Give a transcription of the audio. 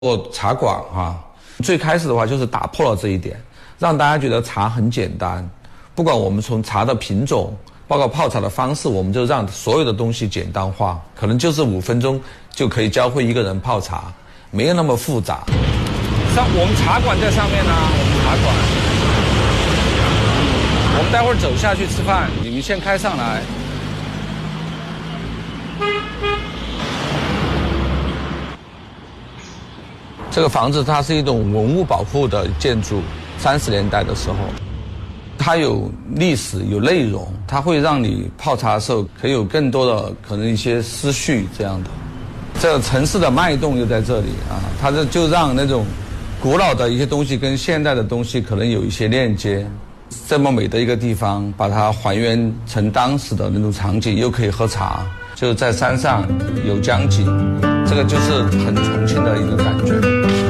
做茶馆最开始的话就是打破了这一点，让大家觉得茶很简单。不管我们从茶的品种，包括泡茶的方式，我们就让所有的东西简单化，可能就是5分钟就可以教会一个人泡茶，没有那么复杂。我们茶馆在上面呢，我们茶馆，我们待会儿走下去吃饭，你们先开上来。这个房子它是一种文物保护的建筑，30年代的时候，它有历史有内容，它会让你泡茶的时候可以有更多的可能一些思绪这样的。这个城市的脉动又在这里它就让那种古老的一些东西跟现代的东西可能有一些链接。这么美的一个地方，把它还原成当时的那种场景，又可以喝茶，就是在山上有江景，这个就是很重庆的一个感觉。